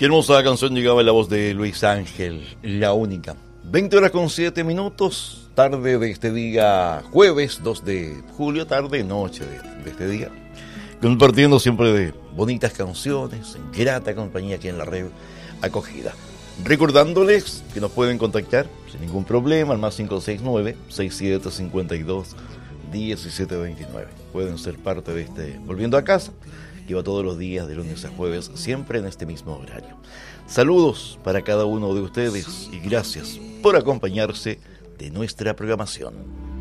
Qué hermosa canción llegaba en la voz de Luis Ángel, La Única. 20:07, tarde de este día, jueves 2 de julio, noche de este día. Compartiendo siempre de bonitas canciones, en grata compañía aquí en la red acogida. Recordándoles que nos pueden contactar sin ningún problema al más 569-6752-1729. Pueden ser parte de este Volviendo a Casa, que va todos los días de lunes a jueves, siempre en este mismo horario. Saludos para cada uno de ustedes y gracias por acompañarse de nuestra programación.